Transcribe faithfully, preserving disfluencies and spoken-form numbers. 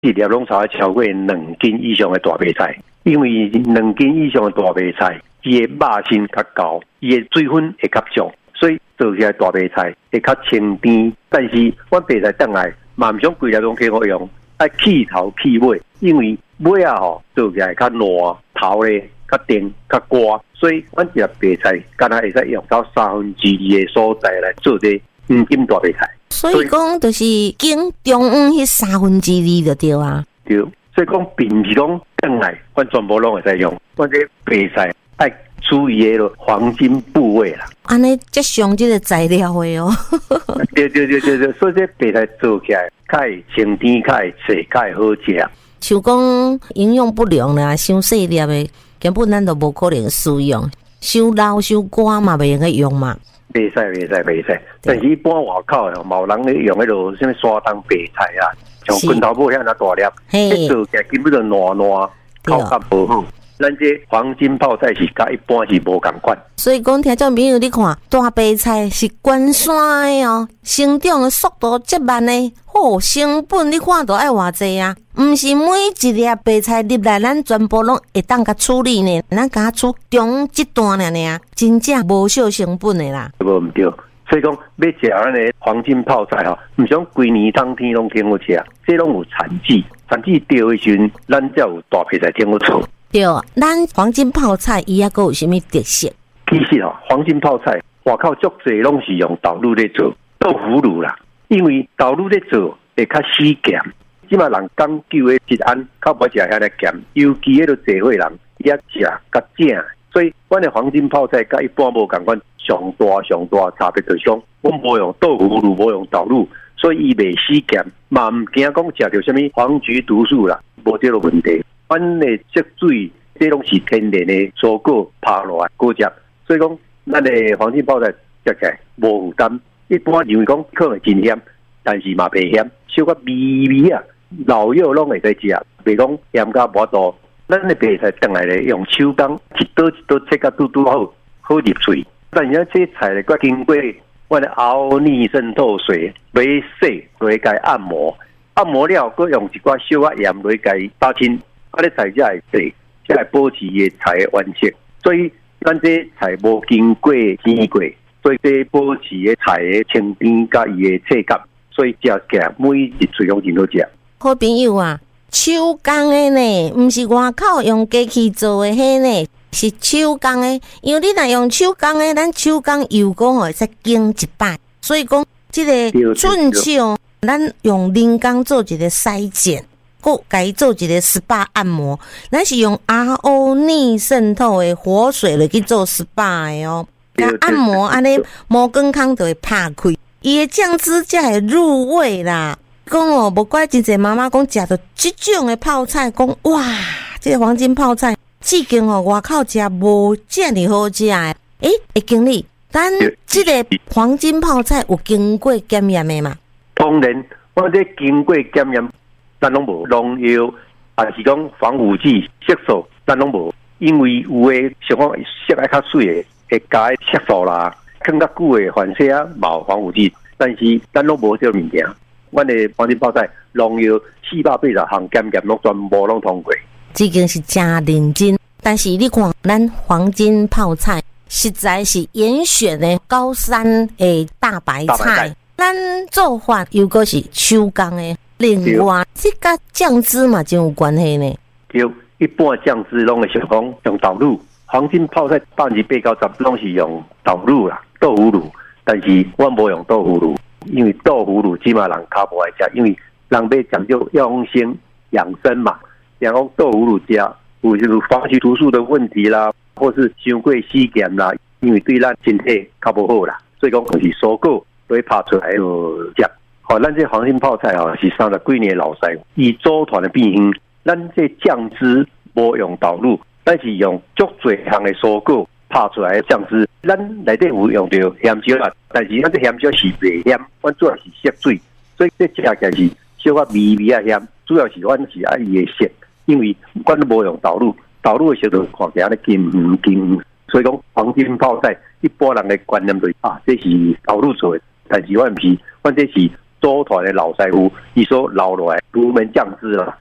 一粒拢差超过两斤以上的大白菜，因为两斤以上的大白菜，伊的肉性较高，伊的水分会较足，所以做起来大白菜会较清甜。但是阮白菜倒来，嘛毋想规粒拢去好用，爱去头去尾，因为尾啊吼做起来较烂，头咧较甜较瓜，所以阮一粒白菜敢若会使用到三分之二的所在来做这黄金大白菜。 所以讲，就是经中央迄三分之二就对啊。 对，所以讲并不是讲倒来，阮全部拢会使用。阮这白菜爱注意个黄金部位啦。 安尼才上这个材料的哦。 对对对对对，所以这白菜做起来较会清甜，较会脆，较会好食。 像讲营养不良啦，伤细粒的，根本咱都无可能使用。伤老伤干嘛，袂用去用嘛。 袂使袂使袂使，但是一般外口诶，冇人咧用迄落什么山东白菜啊，像拳头母遐那大粒，迄做起来根本就烂烂，口感无好。咱这黄金泡菜是甲一般是无共款。 所以讲，听众朋友，你看大白菜是关山的哦，生长的速度极慢的，哦，成本你看都爱偌济啊！毋是每一粒白菜入来，咱全部拢会当甲处理呢，咱甲处中一段尔尔，真正无少成本的啦。 无毋对，所以讲要食咱的黄金泡菜吼，毋想规年冬天拢挺好食，这拢有产季，产季到的时阵，咱才有大白菜挺好做。 对，咱黄金泡菜伊还佫有啥物特色？ 其实吼，黄金泡菜外口足侪拢是用豆乳咧做，豆腐乳啦，因为豆乳咧做会较死咸。即马人讲究的一安，较无食遐尼咸，尤其迄个社会人也食较正，所以阮的黄金泡菜甲一般无共款，上大上大差别就是讲，阮无用豆腐乳，无用豆乳，所以伊袂死咸，嘛毋惊讲食着啥物黄菊毒素啦，无这个问题。阮的积水，这拢是天然的蔬果拍落来果汁，所以讲咱的黄金泡菜食起来无负担。一般认为讲可能真咸，但是嘛袂咸，小可微微啊，老友拢会使食，袂讲咸甲无多。咱的白菜倒来咧，用手工一刀一刀切甲拄拄好，好入嘴。但是这菜咧，佮经过我的熬逆渗透水，要洗落去甲按摩，按摩了，佮用一寡小啊盐落去甲打清。啊！咧菜才会细，才会保持伊菜的原色。所以咱这菜无经过煎过，所以这保持个菜的清甜甲伊的脆感，所以食起来每一嘴拢真好食。 好朋友啊，手工的呢，毋是外口用机器做的迄呢，是手工的。因为你若用手工的，咱手工油工会使经一摆，所以讲这个寸手，咱用人工做一个筛检。佮甲伊做一个 S P A 按摩，咱是用 R O 逆渗透的活水来去做 S P A 的哦。甲按摩安尼毛根康就会拍开，伊的酱汁才会入味啦。讲哦，无怪真侪妈妈讲食到即种的泡菜，讲哇，这个黄金泡菜，至今哦外口食无遮尔好食的。诶、欸，会经理，咱这个黄金泡菜有经过检验的嘛？ 当然，我这经过检验。咱拢无农药，还是讲防腐剂、色素，咱拢无。因为有诶像讲色爱较水诶，会加色素啦，放较久诶反射啊，冇防腐剂。但是咱拢无这个物件。阮诶黄金泡菜农药四百八十项检验拢全部拢通过。 这个是真认真，但是你看，咱黄金泡菜实在是严选的高山诶大白菜，咱做法又个是手工诶。另外，这甲酱汁嘛真有关系呢。 对，一般酱汁拢会想讲用豆乳，黄金泡菜百分之八九十拢是用豆乳啦、豆腐乳，但是我无用豆腐乳，因为豆腐乳起码人较无爱食，因为人要讲究养生养生嘛，然后豆腐乳食有这个防腐毒素的问题啦，或是伤过死咸啦，因为对咱身体较无好啦，所以讲就是蔬果都会拍出来就食。哦，咱这黄金泡菜哦是三十几年老师，以组团的变形，咱这酱汁无用豆乳，但是用足侪项的蔬果拍出来的酱汁，咱内底有用到咸椒啦，但是咱这咸椒是袂咸，阮主要是色水，所以这食起来是小可微微啊咸，主要是阮是爱伊的色，因为阮都无用豆乳，豆乳的色度看起来咧金黄金，所以讲黄金泡菜一般人的观念就是啊，这是豆乳做的，但是阮是，阮这是。 组团的老师傅，伊说留落来如门降之了。